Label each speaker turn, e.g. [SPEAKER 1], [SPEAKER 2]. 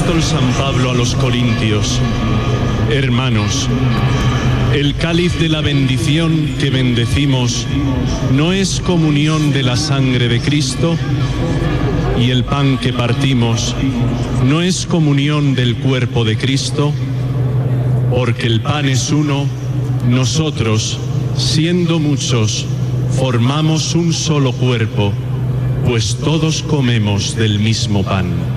[SPEAKER 1] apóstol San Pablo a los Corintios: hermanos, el cáliz de la bendición que bendecimos no es comunión de la sangre de Cristo, y el pan que partimos no es comunión del cuerpo de Cristo. Porque el pan es uno, nosotros, siendo muchos, formamos un solo cuerpo, pues todos comemos del mismo pan.